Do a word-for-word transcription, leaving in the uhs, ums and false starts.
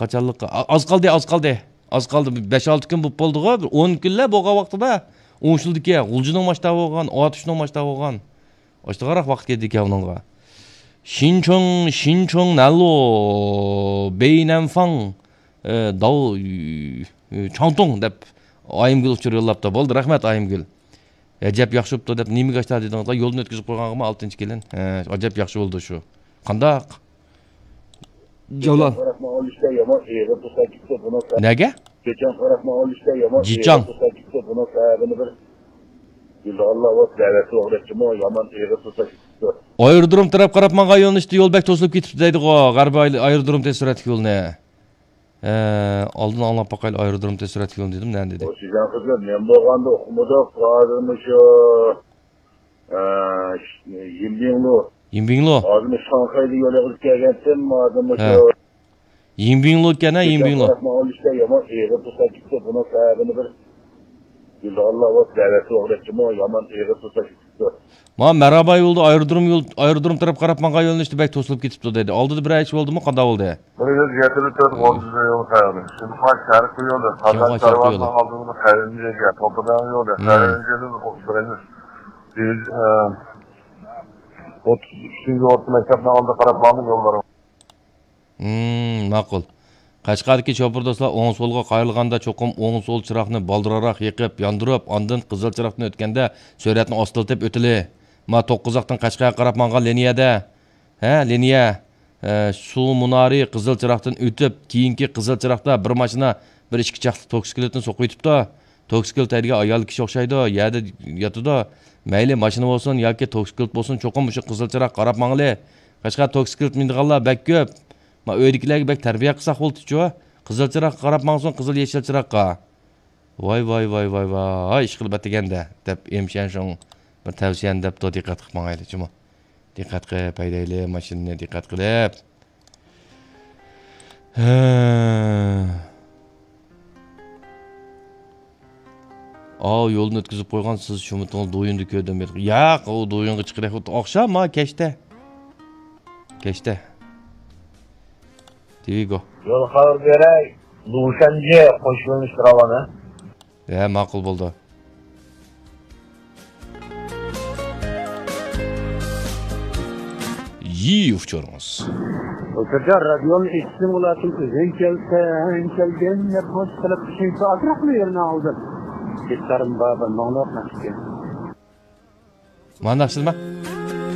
qachonliqqa oz qoldi, oz qoldi. Oz qoldi. besh olti kun bo'lib bo'ldi-ku. o'n kunlar bo'lgan vaqtida o'n yildiki, G'uljining mashtaba bo'lgan, Otishning mashtaba bo'lgan. Oshtiqaroq vaqt ketdi ekan uningga. Shinchong, Shinchong nallo Beynanfang dao Changtong deb Ayımgül uçur yollapta bo'ldi. Rahmat Ayımgül. Ajab yaxshi bo'pti deb nimaga ashtar dedingizlar? Yo'lni o'tkazib qo'yganimga oltinchi kelin. Ha, ajab yaxshi bo'ldi shu. Qandaq? Javlon. Nega? Geçen qaraqma olishda yomon. Jichang. Buni sababini bir Alloh va davlati o'g'ritimi yomon e'g'ir tutsa. Aerodrom taraf qarabmanға yo'nalishda yo'lbek to'silib ketibdi deydi-ku. G'arbiy aerodrom tez surat yo'lni. Ee, aldın anlap bakaylı aerodrom tez surat yo'lni dedim, ne dedi? O sizden kızlar men bo'lganda o'qimadoq hozirmi shu Yimbinglu. Yimbinglu. Hozirmi Shanxayga yo'l olib kelgandim, hozirmi shu Yimbinglu ekan, Yimbinglu. Olishda yomon e'g'ir tutsa ketdi. Buni sababini bir Alloh va davlati o'g'ritimi yomon e'g'ir tutsa ketdi. Ma merhaba yolda aerodrom yol aerodrom taraf qarabmanға yo'nalishda bek to'silib ketibdi dedi. Oldida bir ish bo'ldimi, qanday bo'ldi? Bir yil yetilib turib o'zida yo'l qo'yadi. Şimdi bak sharq yo'lda, Qozon karvondan oldini Qarinjaga, To'pidan yo'lda, Qarinjadan o'ttiramiz. Biz o'ttiz uchinchi o'rta maktabdan oldi qarabmanning yo'llari. Hmm, ma'qul. Qashqardagi chopurdoslar o'ng so'lga qayrilganda cho'qim o'ng so'l chiroqni baldıraroq yiqib, yondirib, ondan qizil chiroqni o'tganda suratni ostiltib o'tili. Ma to'qqizaqdan Qashqarga qarabmangan liniyada, ha, liniya suv munari qizil chiroqdan o'tib, keyingi qizil chiroqda bir mashina bir ichki chaqli toksikletni so'qib o'tibdi. Toksiklet taydiga ayol kishi o'xshaydi, yerda yotidi. Mayli mashina bo'lsin yoki toksiklet bo'lsin, cho'qim shu qizil chiroq qarabmangali. Qashqar toksiklet mindiganlar bak ko'p. Ma o'ydikilarga bak tarbiya qilsak bo'ldi-ku. Qizil chiroq qarabmansin, qizil yeshil chiroqqa. Voy voy voy voy voy, ish qilib atganda deb emshan shon bir tavsiyani deb to diqqat qilmanglar, chimo. Diqqat qilib, paydayli mashinani diqqat qilib. Aa, yo'lni o'tkazib qo'ygan siz shuni do'yinni ko'rdim. Yo'q, u do'yinga chiqirib oqshom, ma kechda. Kechda. Digo. Yo'l xabar beray. Lushanji qo'shilmish ravona. Ya, ma'qul bo'ldi. Yi uçurumuz. O'sha radion eshitdim ularning o'zing kelsa, kelgan deb hoş qilib tushunsa atrofli yerni oldim. Kecharim baba nonoq naqshga. Mana naqshilma?